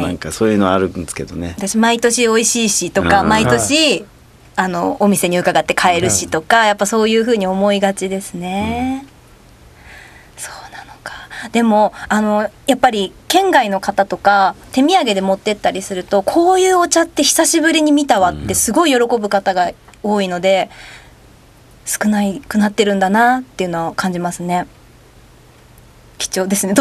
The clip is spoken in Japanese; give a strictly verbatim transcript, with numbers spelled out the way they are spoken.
なんかそういうのあるんですけどね。 私毎年美味しいしとか、 うん毎年あのお店に伺って買えるしとか、やっぱそういう風に思いがちですね、うん、そうなのか。でもあのやっぱり県外の方とか手土産で持ってったりすると、こういうお茶って久しぶりに見たわってすごい喜ぶ方が多いので、少ないくなってるんだなっていうのを感じますね。貴重ですね。